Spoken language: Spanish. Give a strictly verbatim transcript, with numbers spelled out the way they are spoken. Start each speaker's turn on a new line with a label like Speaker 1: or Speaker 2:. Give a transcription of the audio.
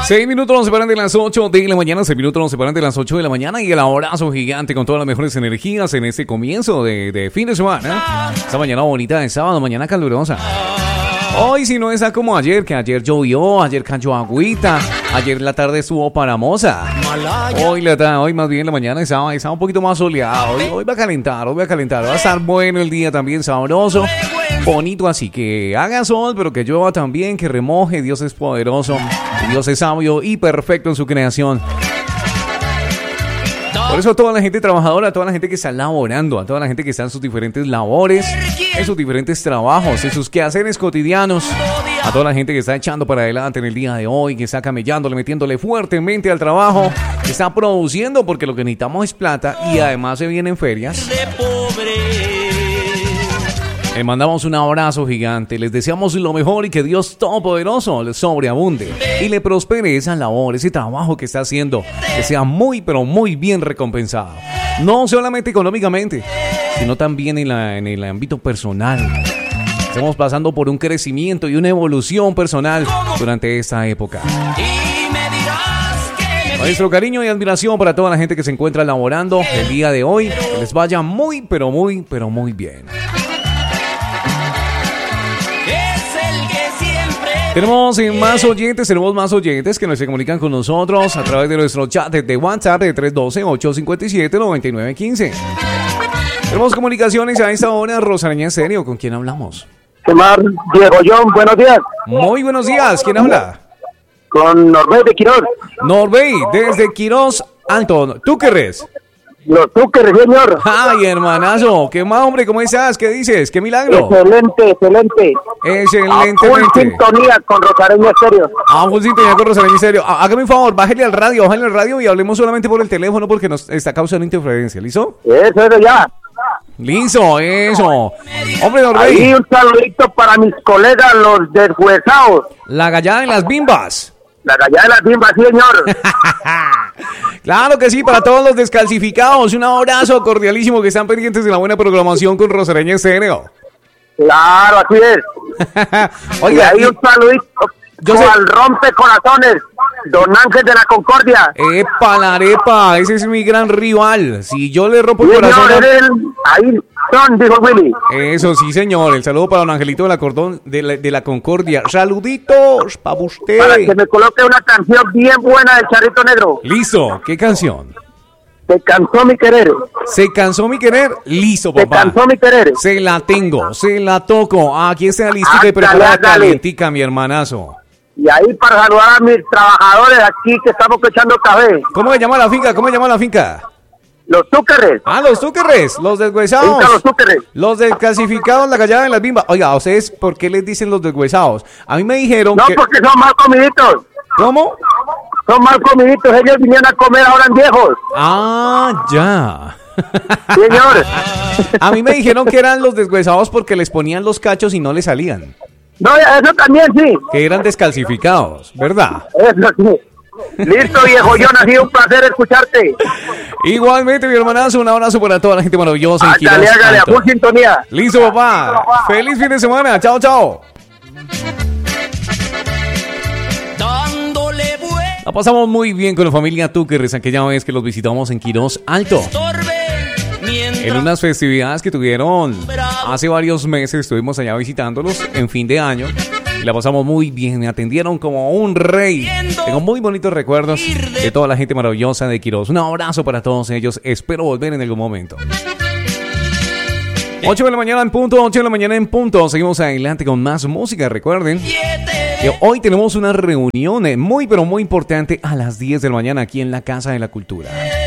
Speaker 1: Seis minutos nos separan de las ocho de la mañana, seis minutos nos separan de las ocho de la mañana y el abrazo gigante con todas las mejores energías en este comienzo de, de fin de semana. Esta mañana bonita de sábado, mañana calurosa. Hoy si no está como ayer, que ayer llovió, ayer cayó agüita, ayer la tarde estuvo paramosa. Hoy la tarde, hoy más bien la mañana estaba, estaba un poquito más soleado. Hoy, hoy va a calentar, hoy va a calentar, va a estar bueno el día también, sabroso, bonito, así que haga sol, pero que llueva también, que remoje. Dios es poderoso, Dios es sabio y perfecto en su creación. Por eso a toda la gente trabajadora, a toda la gente que está laborando, a toda la gente que está en sus diferentes labores, en sus diferentes trabajos, en sus quehaceres cotidianos, a toda la gente que está echando para adelante en el día de hoy, que está camellándole, metiéndole fuertemente al trabajo, que está produciendo porque lo que necesitamos es plata y además se vienen ferias. Le mandamos un abrazo gigante, les deseamos lo mejor y que Dios Todopoderoso les sobreabunde y le prospere esa labor, ese trabajo que está haciendo, que sea muy pero muy bien recompensado. No solamente económicamente, sino también en, la, en el ámbito personal. Estamos pasando por un crecimiento y una evolución personal durante esta época. Nuestro cariño y admiración para toda la gente que se encuentra laborando el día de hoy. Que les vaya muy pero muy pero muy bien. Tenemos más oyentes, tenemos más oyentes que nos se comunican con nosotros a través de nuestro chat de WhatsApp de tres uno dos, ocho cinco siete, nueve nueve uno cinco. Tenemos comunicaciones a esta hora, Rosaraña Estéreo. ¿Con quién hablamos?
Speaker 2: Mar Diego John, buenos días.
Speaker 1: Muy buenos días, ¿quién habla?
Speaker 2: Con Norbey de Quirós.
Speaker 1: Norbey, desde Quirós, Alto. ¿Tú qué eres?
Speaker 2: Los Túqueres, señor.
Speaker 1: Ay, hermanazo, ¿qué más, hombre? ¿Cómo estás? ¿Qué dices? ¿Qué milagro?
Speaker 2: Excelente, excelente.
Speaker 1: Excelentemente.
Speaker 2: A full sintonía con Rosaraña Estéreo.
Speaker 1: A full sintonía con Rosaraña Estéreo. Hágame un favor, bájale al radio, bájale al radio y hablemos solamente por el teléfono porque nos está causando interferencia. ¿Listo?
Speaker 2: Eso, eso ya.
Speaker 1: Listo, eso. Hombre, Norbey.
Speaker 2: Ahí un saludito para mis colegas, los deshuesados.
Speaker 1: La gallada de las bimbas.
Speaker 2: La gallada de las bimbas, sí, señor.
Speaker 1: Claro que sí, para todos los descalcificados, un abrazo cordialísimo que están pendientes de la buena programación con Rosaraña Estéreo.
Speaker 2: Claro, así es.
Speaker 1: Oiga,
Speaker 2: y ahí un saludito
Speaker 1: yo sé...
Speaker 2: al rompecorazones, don Ángel de la Concordia.
Speaker 1: Epa, la arepa, ese es mi gran rival. Si yo le rompo
Speaker 2: sí,
Speaker 1: el corazón...
Speaker 2: Señor, a... el... Ahí son, dijo Willy.
Speaker 1: Eso sí, señor. El saludo para don Angelito de la, Cordón, de la, de la Concordia. Saluditos para usted.
Speaker 2: Para que me coloque una canción bien buena del Charrito Negro.
Speaker 1: Listo. ¿Qué canción?
Speaker 2: Se cansó mi querer.
Speaker 1: ¿Se cansó mi querer? Listo, papá.
Speaker 2: Se cansó mi querer.
Speaker 1: Se la tengo, se la toco. Aquí está la listica y preparada calientica, mi hermanazo.
Speaker 2: Y ahí para saludar a mis trabajadores aquí que estamos echando café.
Speaker 1: ¿Cómo se llama la finca? ¿Cómo se llama la finca?
Speaker 2: Los Túqueres.
Speaker 1: Ah, los Túqueres, los deshuesados.
Speaker 2: Los Túqueres.
Speaker 1: Los descalcificados, la gallada de las bimbas. Oiga, ¿a ustedes por qué les dicen los deshuesados? A mí me dijeron
Speaker 2: no,
Speaker 1: que...
Speaker 2: No, porque son mal comiditos.
Speaker 1: ¿Cómo?
Speaker 2: Son mal comiditos, ellos vinieron a comer ahora en viejos.
Speaker 1: Ah, ya.
Speaker 2: Señor.
Speaker 1: A mí me dijeron que eran los deshuesados porque les ponían los cachos y no les salían.
Speaker 2: No, eso también sí.
Speaker 1: Que eran descalcificados, ¿verdad?
Speaker 2: Eso sí. Listo, viejo John, ha sido un placer escucharte.
Speaker 1: Igualmente, mi hermanazo, un abrazo para toda la gente maravillosa.
Speaker 2: Hágale, hágale, a full sintonía.
Speaker 1: Listo, papá. Feliz fin de semana. Chao, chao. La pasamos muy bien con la familia Túqueres aquella vez que los visitamos en Quirós Alto. En unas festividades que tuvieron hace varios meses, estuvimos allá visitándolos en fin de año. Y la pasamos muy bien, me atendieron como un rey. Tengo muy bonitos recuerdos de toda la gente maravillosa de Quirós. Un abrazo para todos ellos, espero volver en algún momento. ocho de la mañana en punto, ocho de la mañana en punto. Seguimos adelante con más música, recuerden que hoy tenemos una reunión muy pero muy importante a las diez de la mañana aquí en la Casa de la Cultura.